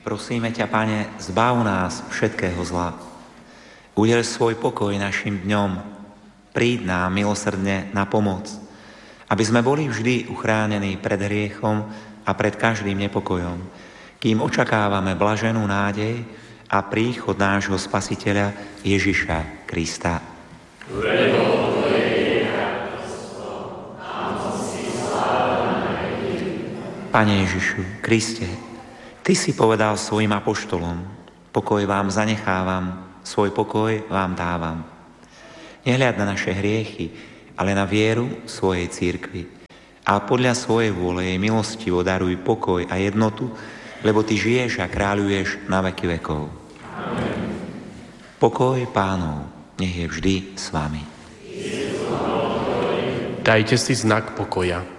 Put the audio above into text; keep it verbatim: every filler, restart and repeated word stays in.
Prosíme ťa, Pane, zbav nás všetkého zla. Udeľ svoj pokoj našim dňom. Príď nám milosrdne na pomoc, aby sme boli vždy uchránení pred hriechom a pred každým nepokojom, kým očakávame blaženú nádej a príchod nášho Spasiteľa Ježiša Krista. Pane Ježišu, Kriste, Ty si povedal svojim apoštolom: pokoj vám zanechávam, svoj pokoj vám dávam. Nehľad na naše hriechy, ale na vieru svojej cirkvi. A podľa svojej vôle jej milostivo daruj pokoj a jednotu, lebo Ty žiješ a kráľuješ na veky vekov. Amen. Pokoj Pánov nech je vždy s vami. Dajte si znak pokoja.